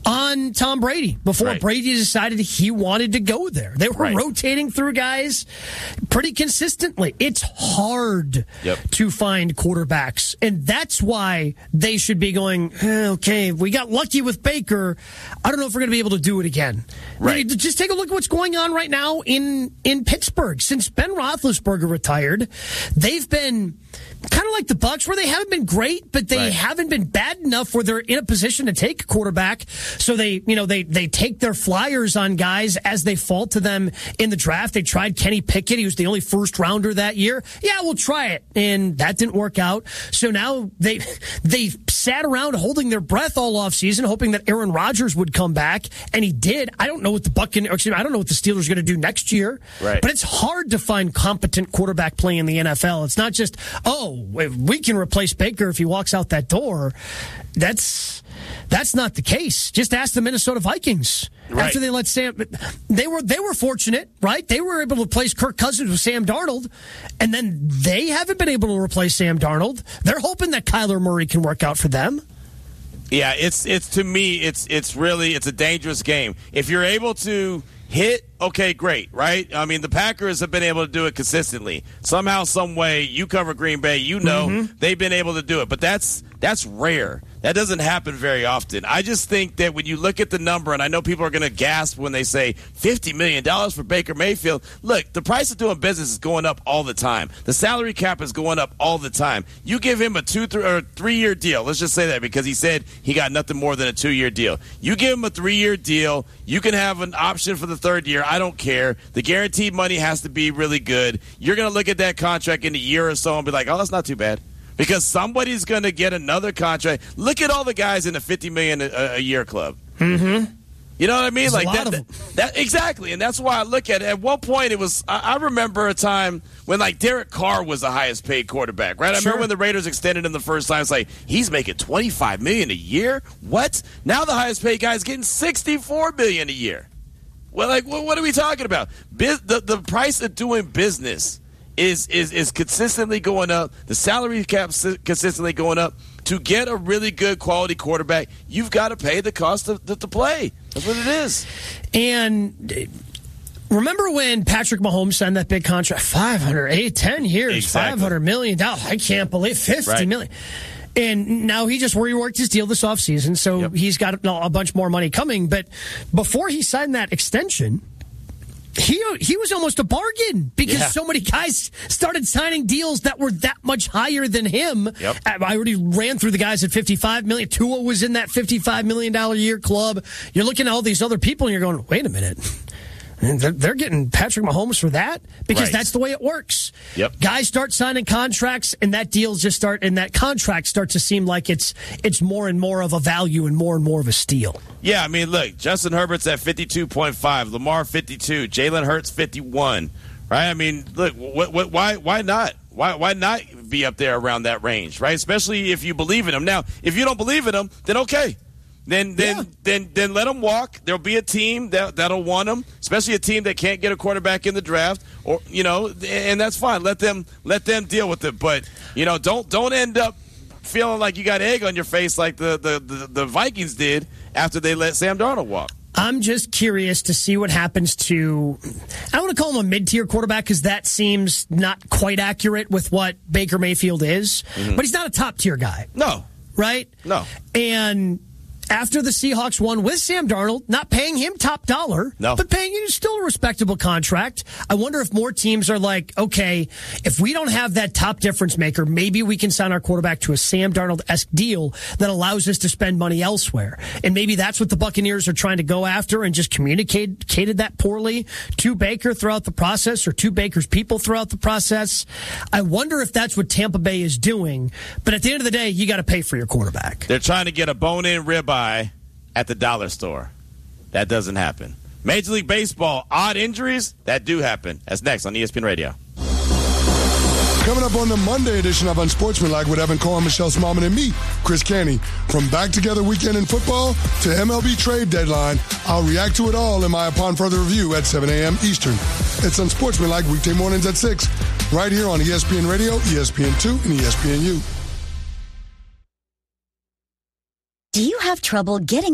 on Tom Brady before Right. Brady decided he wanted to go there. They were Right. rotating through guys pretty consistently. It's hard to find quarterbacks, and that's why they should be going, okay, we got lucky with Baker. I don't know if we're going to be able to do it again. Right. I mean, just take a look at what's going on right now in Pittsburgh. Since Ben Roethlisberger retired, they've been kind of like the Bucs, where they haven't been great, but they haven't been bad enough where they're in a position to take a quarterback. So they take their flyers on guys as they fall to them in the draft. They tried Kenny Pickett. He was the only first rounder that year. Yeah, we'll try it. And that didn't work out. So now they sat around holding their breath all offseason, hoping that Aaron Rodgers would come back. And he did. I don't know what the Steelers are going to do next year. Right. But it's hard to find competent quarterback play in the NFL. It's not just, we can replace Baker if he walks out that door. That's not the case. Just ask the Minnesota Vikings. Right. After they let Sam, they were fortunate, right? They were able to replace Kirk Cousins with Sam Darnold, and then they haven't been able to replace Sam Darnold. They're hoping that Kyler Murray can work out for them. Yeah, it's to me, it's a dangerous game. If you're able to hit, okay, great, right? I mean, the Packers have been able to do it consistently. Somehow, some way, you cover Green Bay, they've been able to do it. But that's rare. That doesn't happen very often. I just think that when you look at the number, and I know people are going to gasp when they say $50 million for Baker Mayfield. Look, the price of doing business is going up all the time. The salary cap is going up all the time. You give him a 3-year deal. Let's just say that because he said he got nothing more than a 2-year deal. You give him a 3-year deal. You can have an option for the 3rd year. I don't care. The guaranteed money has to be really good. You're going to look at that contract in a year or so and be like, oh, that's not too bad. Because somebody's going to get another contract. Look at all the guys in the $50 million a year club. Mm-hmm. You know what I mean? There's Like that exactly. And that's why I look at it. At one point, it was. I remember a time when like Derek Carr was the highest paid quarterback. Right? I remember when the Raiders extended him the first time. It's like he's making $25 million a year. What? Now the highest paid guy is getting $64 million a year. Well, like what are we talking about? The price of doing business is consistently going up. The salary cap consistently going up. To get a really good quality quarterback, you've got to pay the cost to play. That's what it is. And remember when Patrick Mahomes signed that big contract? 10 years, Exactly. $500 million. I can't believe $50 million. And now he just reworked his deal this offseason, so he's got a bunch more money coming. But before he signed that extension, he was almost a bargain because so many guys started signing deals that were that much higher than him. Yep. I already ran through the guys at $55 million. Tua was in that $55 million a year club. You're looking at all these other people and you're going, wait a minute. They're getting Patrick Mahomes for that because that's the way it works. Yep. Guys start signing contracts, and that contract starts to seem like it's more and more of a value and more of a steal. Yeah, I mean, look, Justin Herbert's at 52.5, Lamar 52, Jalen Hurts 51. Right? I mean, look, why not? Why not be up there around that range? Right? Especially if you believe in him. Now, if you don't believe in him, then okay. Then let them walk. There'll be a team that'll want them, especially a team that can't get a quarterback in the draft, or and that's fine. Let them deal with it. But don't end up feeling like you got egg on your face like the Vikings did after they let Sam Darnold walk. I'm just curious to see what happens to, I don't want to call him a mid-tier quarterback because that seems not quite accurate with what Baker Mayfield is, but he's not a top-tier guy. No. Right? No. And after the Seahawks won with Sam Darnold, not paying him top dollar, but paying him still a respectable contract. I wonder if more teams are like, okay, if we don't have that top difference maker, maybe we can sign our quarterback to a Sam Darnold-esque deal that allows us to spend money elsewhere. And maybe that's what the Buccaneers are trying to go after and just communicated that poorly to Baker throughout the process or to Baker's people throughout the process. I wonder if that's what Tampa Bay is doing. But at the end of the day, you got to pay for your quarterback. They're trying to get a bone-in ribeye at the dollar store. That doesn't happen. Major League Baseball, odd injuries, that do happen. That's next on ESPN Radio. Coming up on the Monday edition of Unsportsmanlike with Evan Cohen, Michelle Smallman, and me, Chris Canty. From back together weekend in football to MLB trade deadline, I'll react to it all in my Upon Further Review at 7 a.m. Eastern. It's Unsportsmanlike weekday mornings at 6, right here on ESPN Radio, ESPN2, and ESPNU. Do you have trouble getting